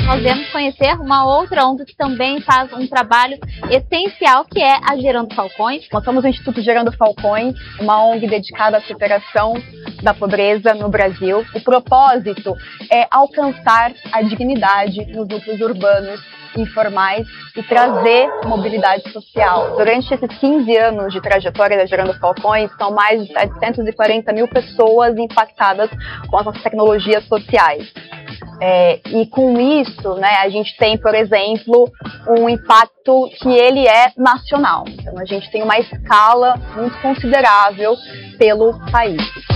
nós viemos conhecer uma outra ONG que também faz um trabalho essencial, que é a Gerando Falcões. Nós somos o Instituto Gerando Falcões, uma ONG dedicada à superação da pobreza no Brasil. O propósito é alcançar a dignidade nos núcleos urbanos informais e trazer mobilidade social. Durante esses 15 anos de trajetória da Gerando Falcões, são mais de 740 mil pessoas impactadas com as nossas tecnologias sociais. E com isso, né, a gente tem, por exemplo, um impacto que ele é nacional. Então a gente tem uma escala muito considerável pelo país.